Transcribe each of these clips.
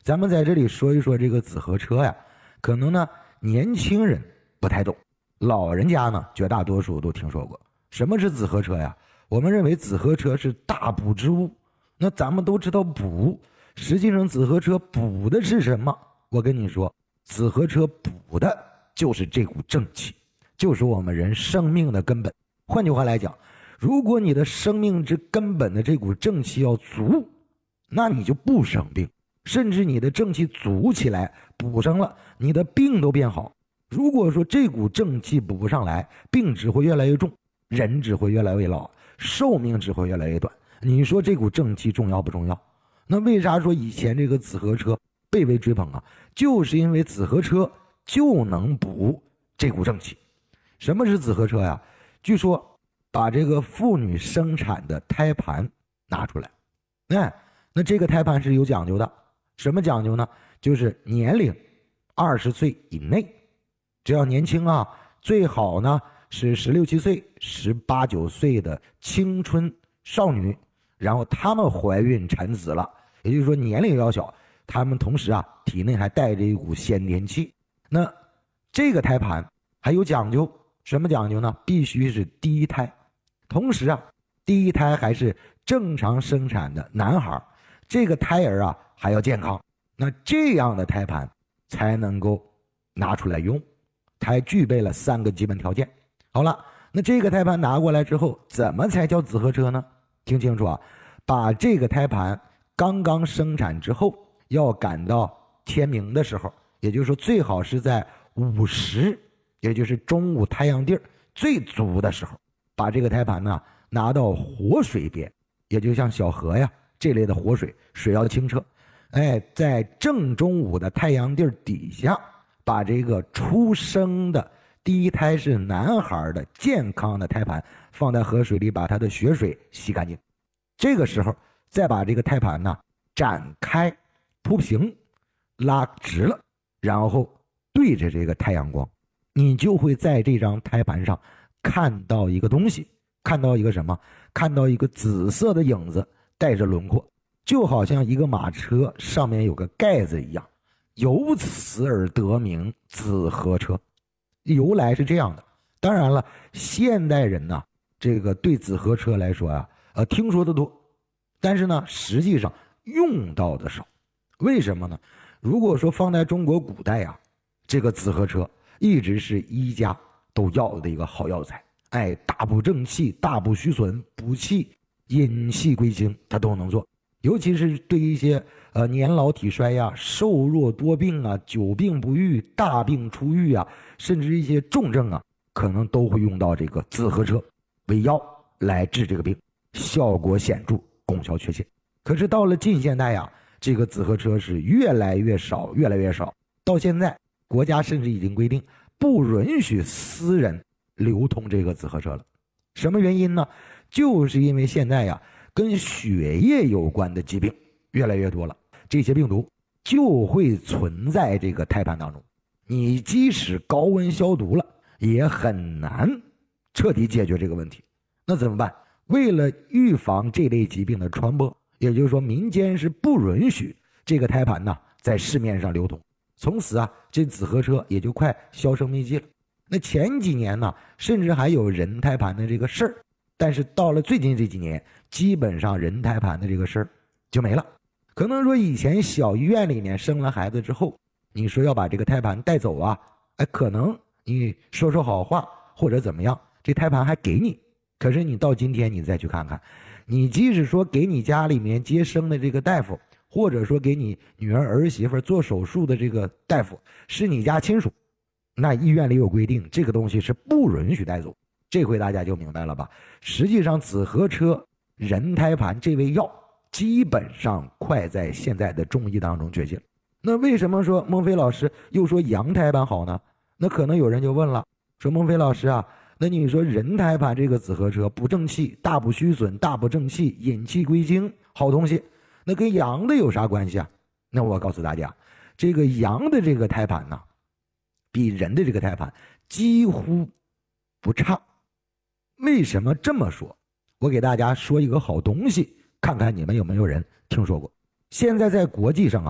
咱们在这里说一说这个紫河车呀，可能呢年轻人不太懂，老人家呢绝大多数都听说过。什么是紫河车呀？我们认为紫河车是大补之物，那咱们都知道补，实际上紫河车补的是什么？我跟你说，紫河车补的就是这股正气，就是我们人生命的根本。换句话来讲，如果你的生命之根本的这股正气要足，那你就不生病，甚至你的正气足起来，补上了，你的病都变好。如果说这股正气补不上来，病只会越来越重，人只会越来越老，寿命只会越来越短。你说这股正气重要不重要？那为啥说以前这个紫河车被为追捧啊？就是因为紫河车就能补这股正气。什么是紫河车呀？据说把这个妇女生产的胎盘拿出来，那这个胎盘是有讲究的。什么讲究呢？就是年龄20岁以内，只要年轻啊，最好呢是16、17岁、18、19岁的青春少女，然后她们怀孕产子了，也就是说年龄要小，她们同时啊体内还带着一股先天气。那这个胎盘还有讲究，什么讲究呢？必须是第一胎，同时啊第一胎还是正常生产的男孩，这个胎儿啊还要健康，那这样的胎盘才能够拿出来用，它还具备了3个基本条件。好了，那这个胎盘拿过来之后，怎么才叫紫河车呢？听清楚啊，把这个胎盘刚刚生产之后，要赶到天明的时候，也就是说最好是在午时，也就是中午太阳地儿最足的时候，把这个胎盘呢拿到活水边，也就像小河呀这类的活水，水要清澈，在正中午的太阳地底下，把这个出生的第一胎是男孩的健康的胎盘放在河水里，把它的血水洗干净。这个时候再把这个胎盘呢展开铺平，拉直了，然后对着这个太阳光，你就会在这张胎盘上看到一个东西，看到一个什么？看到一个紫色的影子，带着轮廓，就好像一个马车上面有个盖子一样，由此而得名紫河车。由来是这样的。当然了，现代人呢，这个对紫河车来说啊，听说的多，但是呢，实际上用到的少。为什么呢？如果说放在中国古代啊，这个紫河车一直是医家都要的一个好药材，大补正气、大补虚损、补气、引气归经，它都能做。尤其是对一些年老体衰呀、瘦弱多病啊、久病不愈、大病初愈啊，甚至一些重症啊，可能都会用到这个紫河车为药来治这个病，效果显著，功效确切。可是到了近现代呀，这个紫河车是越来越少，越来越少。到现在，国家甚至已经规定不允许私人流通这个紫河车了。什么原因呢？就是因为现在呀，跟血液有关的疾病越来越多了，这些病毒就会存在这个胎盘当中。你即使高温消毒了，也很难彻底解决这个问题。那怎么办？为了预防这类疾病的传播，也就是说民间是不允许这个胎盘呢在市面上流通。从此啊，这紫河车也就快销声匿迹了。那前几年呢，甚至还有人胎盘的这个事儿，但是到了最近这几年，基本上人胎盘的这个事儿就没了。可能说以前小医院里面生了孩子之后，你说要把这个胎盘带走啊，可能你说说好话或者怎么样，这胎盘还给你。可是你到今天你再去看看，你即使说给你家里面接生的这个大夫，或者说给你女儿儿媳妇做手术的这个大夫是你家亲属，那医院里有规定，这个东西是不允许带走。这回大家就明白了吧？实际上紫河车人胎盘这味药基本上快在现在的中医当中绝迹了。那为什么说孟非老师又说羊胎盘好呢？那可能有人就问了，说孟非老师啊，那你说人胎盘这个紫河车补正气、大补虚损、大补正气、引气归经，好东西，那跟羊的有啥关系啊？那我告诉大家，这个羊的这个胎盘呢，比人的这个胎盘几乎不差。为什么这么说？我给大家说一个好东西，看看你们有没有人听说过。现在在国际上啊，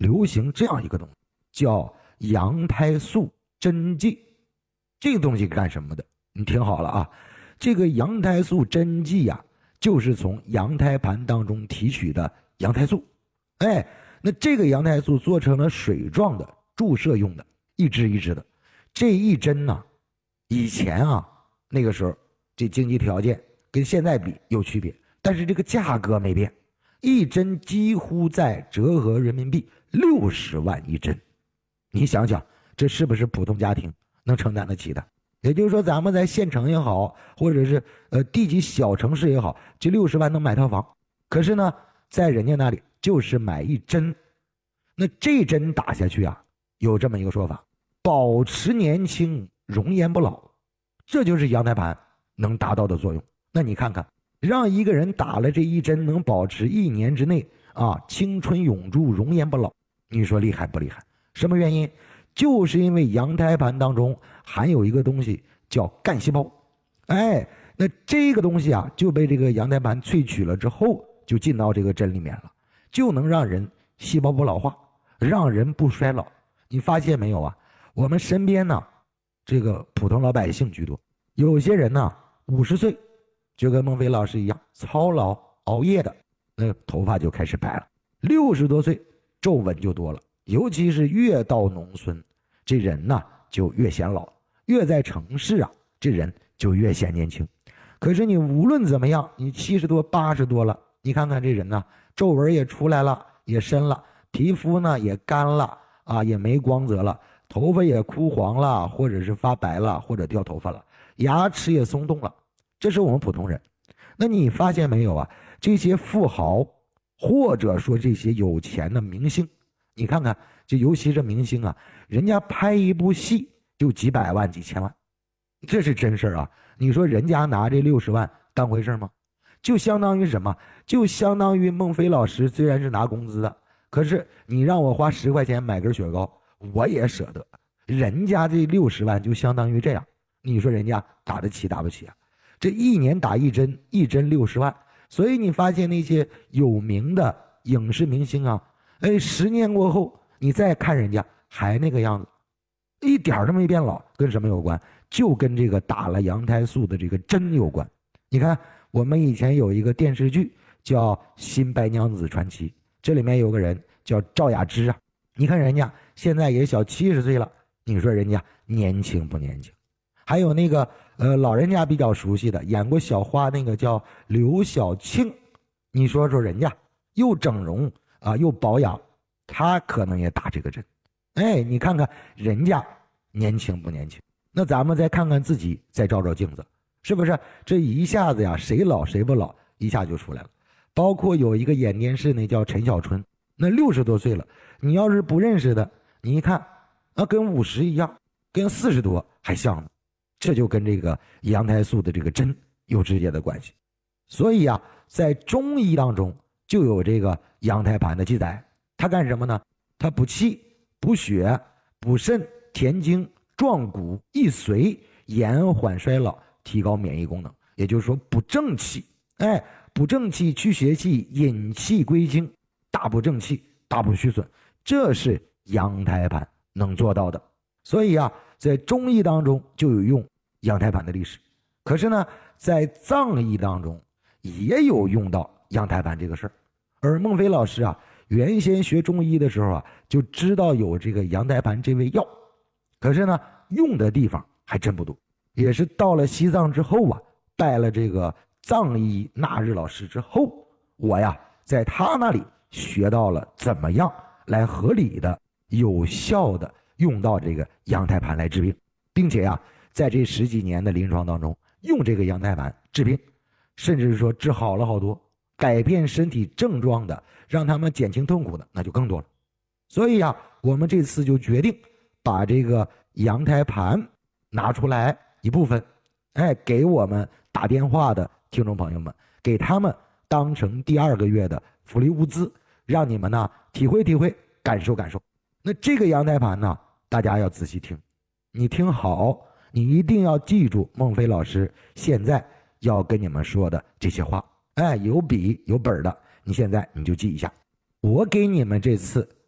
流行这样一个东西，叫羊胎素针剂。这个东西干什么的？你听好了啊，这个羊胎素针剂呀，就是从羊胎盘当中提取的羊胎素。那这个羊胎素做成了水状的，注射用的，一支一支的。这一针呢，以前啊，那个时候这经济条件跟现在比有区别，但是这个价格没变，一针几乎在折合人民币60万一针。你想想，这是不是普通家庭能承担得起的？也就是说，咱们在县城也好，或者是地级小城市也好，这60万能买套房。可是呢，在人家那里就是买一针。那这针打下去啊，有这么一个说法，保持年轻，容颜不老，这就是羊胎盘能达到的作用。那你看看，让一个人打了这一针能保持1年之内啊青春永驻，容颜不老，你说厉害不厉害？什么原因？就是因为羊胎盘当中含有一个东西叫干细胞。那这个东西啊就被这个羊胎盘萃取了之后，就进到这个针里面了，就能让人细胞不老化，让人不衰老。你发现没有啊？我们身边呢，这个普通老百姓居多，有些人呢50岁就跟孟非老师一样操劳熬夜的，那头发就开始白了。60多岁皱纹就多了，尤其是越到农村，这人呢就越显老，越在城市啊，这人就越显年轻。可是你无论怎么样，你70多80多了，你看看这人呢，皱纹也出来了，也深了，皮肤呢也干了啊，也没光泽了，头发也枯黄了，或者是发白了，或者掉头发了，牙齿也松动了。这是我们普通人。那你发现没有啊？这些富豪或者说这些有钱的明星，你看看，就尤其是明星啊，人家拍一部戏就几百万几千万，这是真事儿啊。你说人家拿这60万当回事吗？就相当于什么？就相当于孟非老师虽然是拿工资的，可是你让我花10块钱买根雪糕，我也舍得。人家这60万就相当于这样，你说人家打得起打不起啊？这1年打一针，一针60万。所以你发现那些有名的影视明星啊，10年过后你再看人家还那个样子，一点都没变老。跟什么有关？就跟这个打了羊胎素的这个针有关。你看我们以前有一个电视剧叫《新白娘子传奇》，这里面有个人叫赵雅芝啊，你看人家现在也小70岁了，你说人家年轻不年轻？还有那个老人家比较熟悉的，演过小花那个叫刘晓庆，你说说人家又整容啊又保养，他可能也打这个针。你看看人家年轻不年轻？那咱们再看看自己，再照照镜子，是不是这一下子呀，谁老谁不老一下就出来了？包括有一个演电视那叫陈小春，那60多岁了，你要是不认识的，你一看啊，跟50一样，跟40多还像呢。这就跟这个羊胎素的这个针有直接的关系。所以啊，在中医当中就有这个羊胎盘的记载。它干什么呢？它补气、补血、补肾、填精、壮骨、益髓、延缓衰老、提高免疫功能。也就是说补正气，补正气、去邪气、引气归经，大补正气、大补虚损，这是羊胎盘能做到的。所以啊，在中医当中就有用羊胎盘的历史。可是呢，在藏医当中也有用到羊胎盘这个事儿。而孟非老师啊，原先学中医的时候啊，就知道有这个羊胎盘这味药，可是呢，用的地方还真不多。也是到了西藏之后啊，拜了这个藏医纳日老师之后，我呀在他那里学到了怎么样来合理的、有效的用到这个羊胎盘来治病，并且呀，在这10几年的临床当中，用这个羊胎盘治病，甚至是说治好了好多，改变身体症状的，让他们减轻痛苦的，那就更多了。所以呀，我们这次就决定把这个羊胎盘拿出来一部分，给我们打电话的听众朋友们，给他们当成第2个月的福利物资，让你们呢体会体会，感受感受。那这个羊胎盘呢，大家要仔细听，你听好，你一定要记住孟非老师现在要跟你们说的这些话。有笔有本的，你现在你就记一下。我给你们这次